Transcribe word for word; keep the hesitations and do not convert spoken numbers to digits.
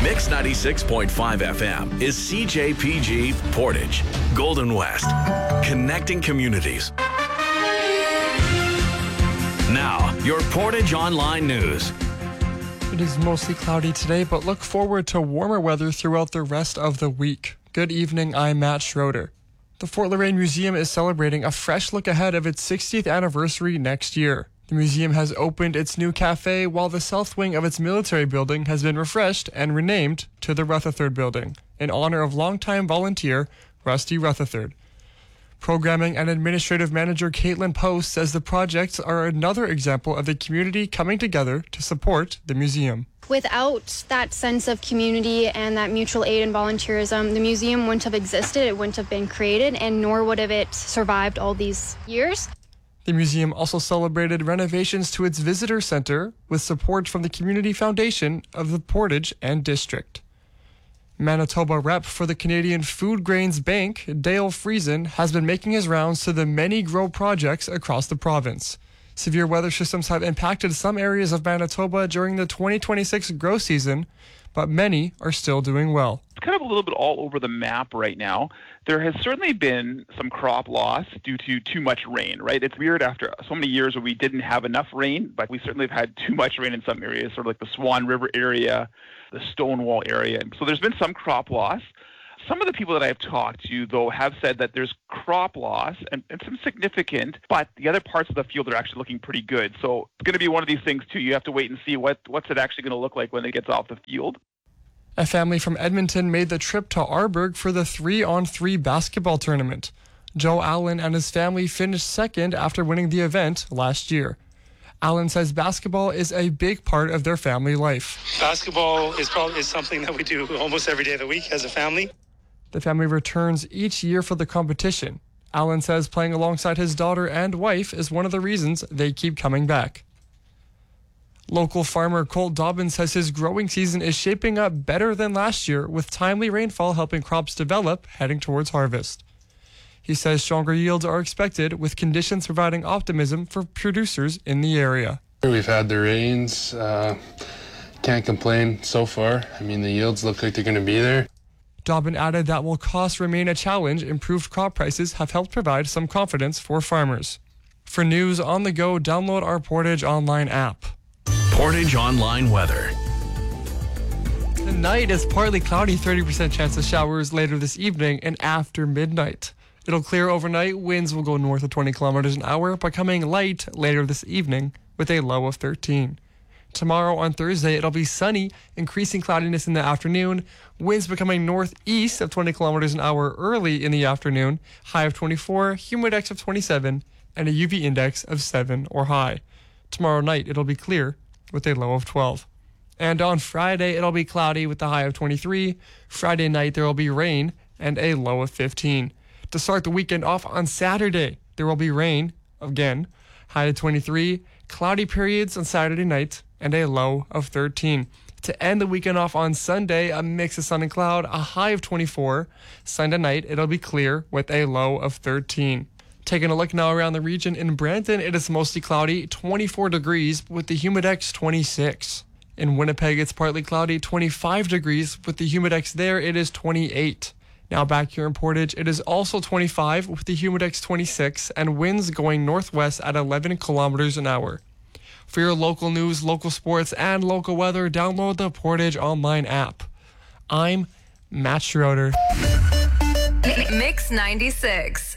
Mix ninety-six point five F M is C J P G Portage, Golden West, connecting communities. Now, your Portage Online News. It is mostly cloudy today, but look forward to warmer weather throughout the rest of the week. Good evening, I'm Matt Schroeder. The Fort Loraine Museum is celebrating a fresh look ahead of its sixtieth anniversary next year. The museum has opened its new cafe, while the south wing of its military building has been refreshed and renamed to the Rutherford Building, in honor of longtime volunteer Rusty Rutherford. Programming and Administrative Manager Caitlin Post says the projects are another example of the community coming together to support the museum. Without that sense of community and that mutual aid and volunteerism, the museum wouldn't have existed, it wouldn't have been created, and nor would have it survived all these years. The museum also celebrated renovations to its visitor center with support from the Community Foundation of the Portage and District. Manitoba rep for the Canadian Food Grains Bank, Dale Friesen, has been making his rounds to the many grow projects across the province. Severe weather systems have impacted some areas of Manitoba during the twenty twenty-six grow season, but many are still doing well. It's kind of a little bit all over the map right now. There has certainly been some crop loss due to too much rain, right? It's weird after so many years where we didn't have enough rain, but we certainly have had too much rain in some areas, sort of like the Swan River area, the Stonewall area. So there's been some crop loss. Some of the people that I've talked to, though, have said that there's crop loss and, and some significant, but the other parts of the field are actually looking pretty good. So it's going to be one of these things, too. You have to wait and see what what's it actually going to look like when it gets off the field. A family from Edmonton made the trip to Arberg for the three-on-three basketball tournament. Joe Allen and his family finished second after winning the event last year. Allen says basketball is a big part of their family life. Basketball is probably is something that we do almost every day of the week as a family. The family returns each year for the competition. Allen says playing alongside his daughter and wife is one of the reasons they keep coming back. Local farmer Colt Dobbins says his growing season is shaping up better than last year, with timely rainfall helping crops develop heading towards harvest. He says stronger yields are expected, with conditions providing optimism for producers in the area. We've had the rains. Uh, can't complain so far. I mean, the yields look like they're going to be there. Dobbin added that while costs remain a challenge, improved crop prices have helped provide some confidence for farmers. For news on the go, download our Portage Online app. Portage Online weather. Tonight is partly cloudy, thirty percent chance of showers later this evening and after midnight. It'll clear overnight. Winds will go north of twenty kilometers an hour, becoming light later this evening with a low of thirteen. Tomorrow on Thursday, it'll be sunny, increasing cloudiness in the afternoon. Winds becoming northeast of twenty kilometers an hour early in the afternoon. High of twenty-four, humidex of twenty-seven, and a U V index of seven or high. Tomorrow night, it'll be clear with a low of twelve. And on Friday, it'll be cloudy with a high of twenty-three. Friday night, there will be rain and a low of fifteen. To start the weekend off on Saturday, there will be rain again, high of twenty-three, cloudy periods on Saturday night, and a low of thirteen. To end the weekend off on Sunday, a mix of sun and cloud, a high of twenty-four. Sunday night, it'll be clear with a low of thirteen. Taking a look now around the region, in Brampton, it is mostly cloudy, twenty-four degrees with the humidex twenty-six. In Winnipeg, it's partly cloudy, twenty-five degrees with the humidex there, it is twenty-eight. Now back here in Portage, it is also twenty-five with the humidex twenty-six and winds going northwest at eleven kilometers an hour. For your local news, local sports, and local weather, download the Portage Online app. I'm Matt Schroeder. Mix ninety-six.